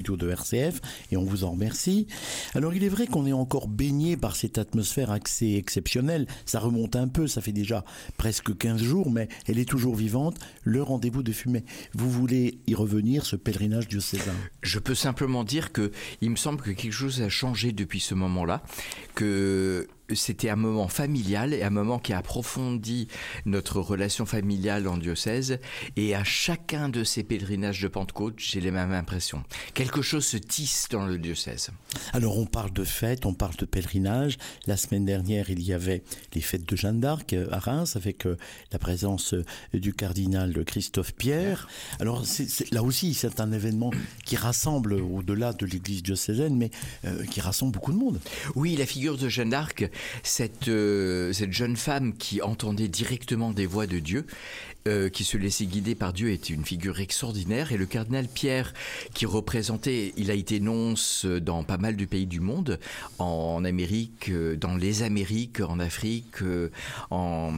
studios de RCF et on vous en remercie. Alors il est vrai qu'on est encore baigné par cette atmosphère assez exceptionnelle. Ça remonte un peu, ça fait déjà presque 15 jours, mais elle est toujours vivante. Le rendez-vous de Fumay. Vous voulez y revenir, ce pèlerinage diocésain? Je peux simplement dire que il me semble que quelque chose a changé depuis ce moment-là, que c'était un moment familial et un moment qui a approfondi notre relation familiale en diocèse, et à chacun de ces pèlerinages de Pentecôte, j'ai les mêmes impressions. Quelque chose se tisse dans le diocèse. Alors on parle de fêtes, on parle de pèlerinage. La semaine dernière, il y avait les fêtes de Jeanne d'Arc à Reims avec la présence du cardinal Christophe Pierre. Alors là aussi, c'est un événement qui rassemble au-delà de l'église diocésaine, mais qui rassemble beaucoup de monde. Oui, la figure de Jeanne d'Arc, cette jeune femme qui entendait directement des voix de Dieu, qui se laissait guider par Dieu, était une figure extraordinaire. Et le cardinal Pierre, qui représentait, il a été nonce dans pas mal de pays du monde, en Amérique, dans les Amériques, en Afrique, en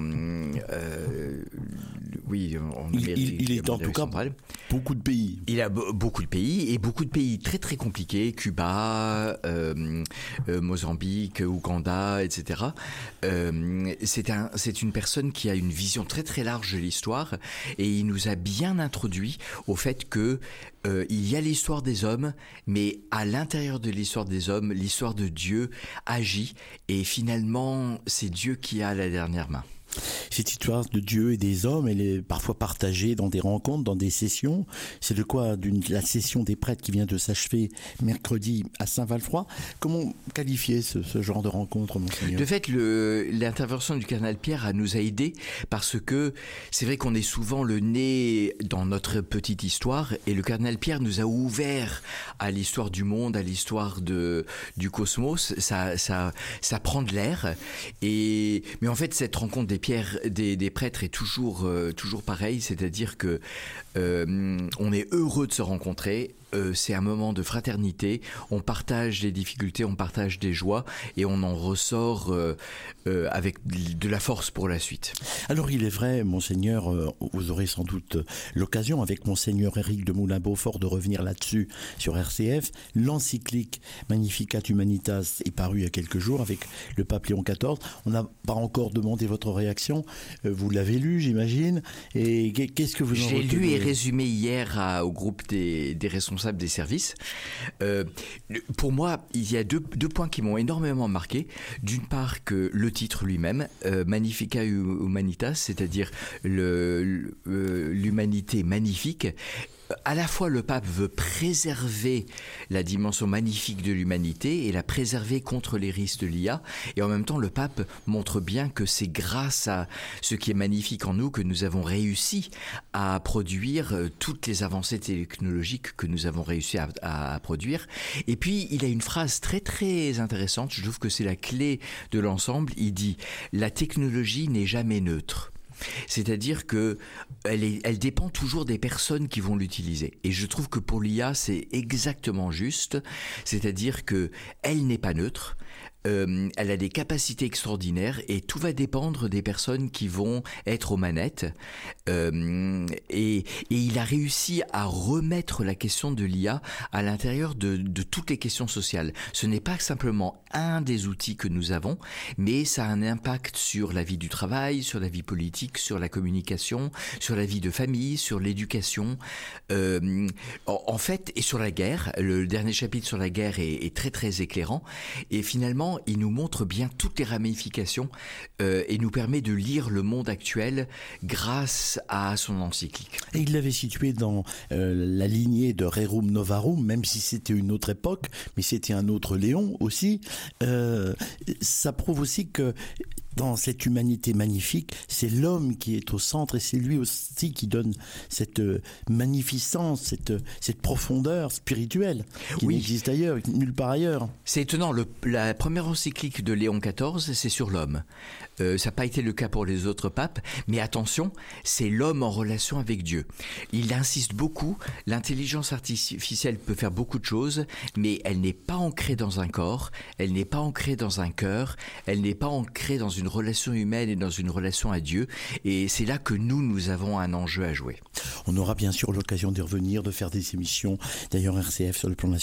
Amérique. Il est en tout cas beaucoup de pays. Il a beaucoup de pays, et beaucoup de pays très très compliqués, Cuba, Mozambique, Ouganda, etc. C'est une personne qui a une vision très très large de l'histoire, et il nous a bien introduit au fait que il y a l'histoire des hommes, mais à l'intérieur de l'histoire des hommes, l'histoire de Dieu agit, et finalement c'est Dieu qui a la dernière main. Cette histoire de Dieu et des hommes, elle est parfois partagée dans des rencontres, dans des sessions. C'est de quoi la session des prêtres qui vient de s'achever mercredi à Saint-Valfroy. Comment qualifier ce genre de rencontre, Monseigneur? De fait, l'intervention du cardinal Pierre nous a aidés, parce que c'est vrai qu'on est souvent le nez dans notre petite histoire, et le cardinal Pierre nous a ouvert à l'histoire du monde, à l'histoire du cosmos. Ça prend de l'air. Mais en fait, cette rencontre des prêtres est toujours pareil, c'est-à-dire que on est heureux de se rencontrer. C'est un moment de fraternité, on partage des difficultés, on partage des joies, et on en ressort avec de la force pour la suite. Alors il est vrai, Monseigneur, vous aurez sans doute l'occasion avec Monseigneur Éric de Moulin-Beaufort de revenir là-dessus sur RCF. L'encyclique Magnificat Humanitas est parue il y a quelques jours avec le pape Léon XIV. On n'a pas encore demandé votre réaction, vous l'avez lu, j'imagine, et qu'est-ce que vous en retenez? J'ai lu et résumé hier au groupe des responsables des services. Pour moi, il y a deux points qui m'ont énormément marqué. D'une part, que le titre lui-même, Magnificat Humanitas, c'est-à-dire l'humanité magnifique. À la fois, le pape veut préserver la dimension magnifique de l'humanité et la préserver contre les risques de l'IA. Et en même temps, le pape montre bien que c'est grâce à ce qui est magnifique en nous que nous avons réussi à produire toutes les avancées technologiques que nous avons réussi à produire. Et puis, il a une phrase très très intéressante. Je trouve que c'est la clé de l'ensemble. Il dit « La technologie n'est jamais neutre ». C'est-à-dire que elle dépend toujours des personnes qui vont l'utiliser. Et je trouve que pour l'IA, c'est exactement juste. C'est-à-dire que elle n'est pas neutre. Elle a des capacités extraordinaires, et tout va dépendre des personnes qui vont être aux manettes. Et il a réussi à remettre la question de l'IA à l'intérieur de toutes les questions sociales. Ce n'est pas simplement un des outils que nous avons, mais ça a un impact sur la vie du travail, sur la vie politique, sur la communication, sur la vie de famille, sur l'éducation, en fait, et sur la guerre. Le dernier chapitre sur la guerre est très très éclairant, et finalement il nous montre bien toutes les ramifications et nous permet de lire le monde actuel grâce à son encyclique. Et il l'avait situé dans la lignée de Rerum Novarum, même si c'était une autre époque, mais c'était un autre Léon aussi. Ça prouve aussi que dans cette humanité magnifique, c'est l'homme qui est au centre, et c'est lui aussi qui donne cette magnificence, cette profondeur spirituelle qui n'existe ailleurs, nulle part ailleurs. C'est étonnant, la première encyclique de Léon XIV, c'est sur l'homme. Ça n'a pas été le cas pour les autres papes, mais attention, c'est l'homme en relation avec Dieu. Il insiste beaucoup, l'intelligence artificielle peut faire beaucoup de choses, mais elle n'est pas ancrée dans un corps, elle n'est pas ancrée dans un cœur, elle n'est pas ancrée dans une relation humaine et dans une relation à Dieu, et c'est là que nous avons un enjeu à jouer. On aura bien sûr l'occasion d'y revenir, de faire des émissions, d'ailleurs RCF sur le plan national